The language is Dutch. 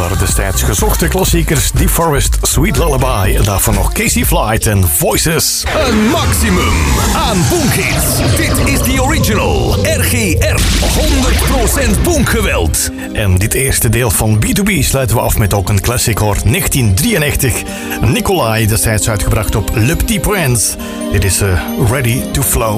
waren destijds gezochte klassiekers. Deep Forest, Sweet Lullaby en daarvoor nog Casey Flight en Voices. Een maximum aan bunkhits. Dit is de original RGR 100% bunkgeweld. En dit eerste deel van B2B sluiten we af met ook een classic hoor. 1993. Nicolai, destijds uitgebracht op Le Petit Prince. Dit is Ready to Flow.